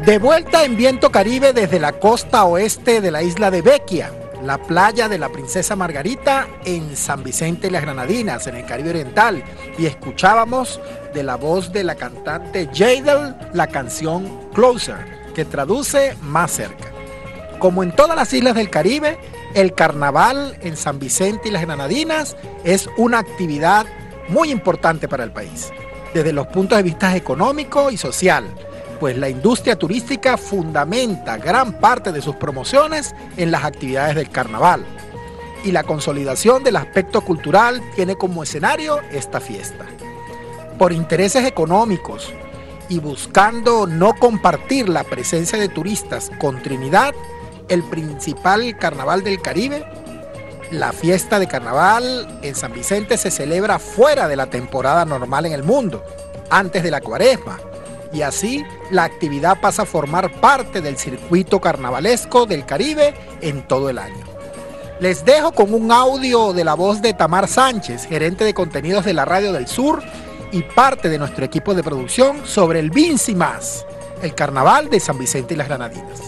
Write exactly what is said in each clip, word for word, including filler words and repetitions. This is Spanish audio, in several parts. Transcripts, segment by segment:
De vuelta en Viento Caribe desde la costa oeste de la isla de Vecchia, la playa de la Princesa Margarita en San Vicente y las Granadinas, en el Caribe Oriental, y escuchábamos de la voz de la cantante Jadel la canción Closer, que traduce más cerca. Como en todas las islas del Caribe, el carnaval en San Vicente y las Granadinas es una actividad muy importante para el país, desde los puntos de vista económico y social, pues la industria turística fundamenta gran parte de sus promociones en las actividades del carnaval. Y la consolidación del aspecto cultural tiene como escenario esta fiesta. Por intereses económicos y buscando no compartir la presencia de turistas con Trinidad, el principal carnaval del Caribe, la fiesta de carnaval en San Vicente se celebra fuera de la temporada normal en el mundo, antes de la Cuaresma, y así la actividad pasa a formar parte del circuito carnavalesco del Caribe en todo el año. Les dejo con un audio de la voz de Tamar Sánchez, gerente de contenidos de la Radio del Sur y parte de nuestro equipo de producción, sobre el Vinci Más, el carnaval de San Vicente y las Granadinas.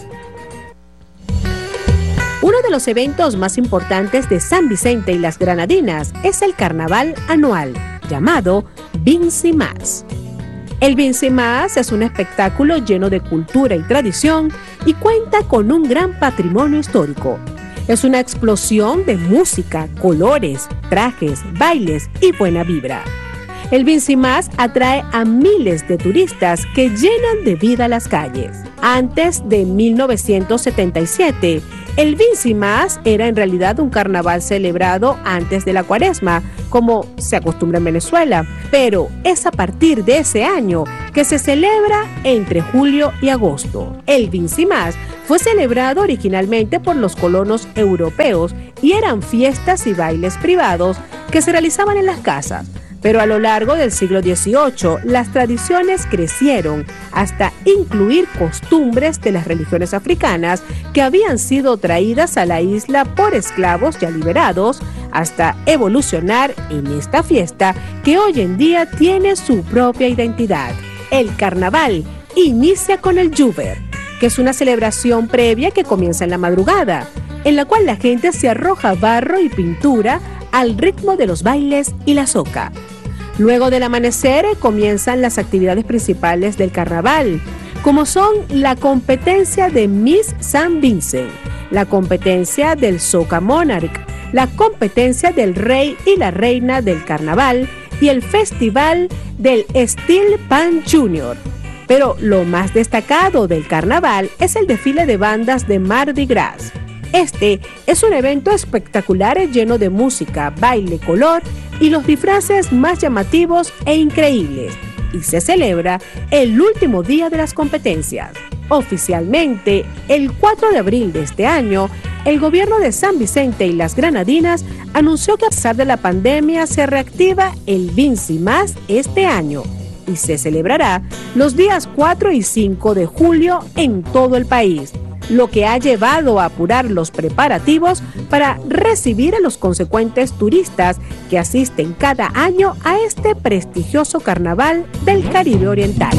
Uno de los eventos más importantes de San Vicente y las Granadinas es el carnaval anual, llamado Vinci Más. El Vinci Más es un espectáculo lleno de cultura y tradición y cuenta con un gran patrimonio histórico. Es una explosión de música, colores, trajes, bailes y buena vibra. El Vinci Más atrae a miles de turistas que llenan de vida las calles. Antes de mil novecientos setenta y siete, el Vinci Más era en realidad un carnaval celebrado antes de la Cuaresma, como se acostumbra en Venezuela, pero es a partir de ese año que se celebra entre julio y agosto. El Vinci Más fue celebrado originalmente por los colonos europeos y eran fiestas y bailes privados que se realizaban en las casas. Pero a lo largo del siglo dieciocho, las tradiciones crecieron hasta incluir costumbres de las religiones africanas que habían sido traídas a la isla por esclavos ya liberados, hasta evolucionar en esta fiesta que hoy en día tiene su propia identidad. El carnaval inicia con el Lluver, que es una celebración previa que comienza en la madrugada, en la cual la gente se arroja barro y pintura al ritmo de los bailes y la soca. Luego del amanecer comienzan las actividades principales del carnaval, como son la competencia de Miss San Vincent, la competencia del Soca Monarch, la competencia del Rey y la Reina del Carnaval y el festival del Steel Pan Junior. Pero lo más destacado del carnaval es el desfile de bandas de Mardi Gras. Este es un evento espectacular lleno de música, baile, color y los disfraces más llamativos e increíbles, y se celebra el último día de las competencias. Oficialmente, el cuatro de abril de este año, el gobierno de San Vicente y las Granadinas anunció que a pesar de la pandemia se reactiva el Vinci Más este año y se celebrará los días cuatro y cinco de julio en todo el país, lo que ha llevado a apurar los preparativos para recibir a los consecuentes turistas que asisten cada año a este prestigioso carnaval del Caribe Oriental.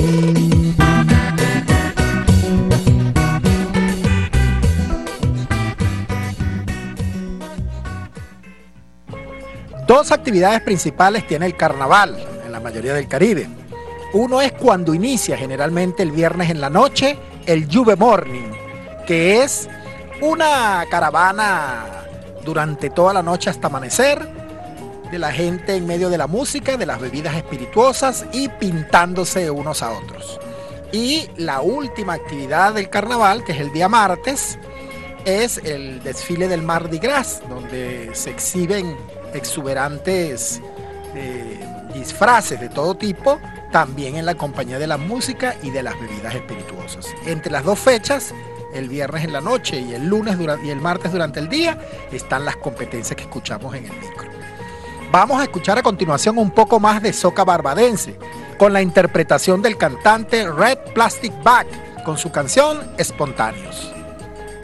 Dos actividades principales tiene el carnaval en la mayoría del Caribe. Uno es cuando inicia, generalmente el viernes en la noche, el Juve Morning, que es una caravana durante toda la noche hasta amanecer, de la gente en medio de la música, de las bebidas espirituosas y pintándose unos a otros. Y la última actividad del carnaval, que es el día martes, es el desfile del Mardi Gras, donde se exhiben exuberantes eh, disfraces de todo tipo, también en la compañía de la música y de las bebidas espirituosas. Entre las dos fechas, el viernes en la noche y el lunes durante, y el martes durante el día, están las competencias que escuchamos en el micro. Vamos a escuchar a continuación un poco más de soca barbadense, con la interpretación del cantante Red Plastic Bag, con su canción Espontáneos.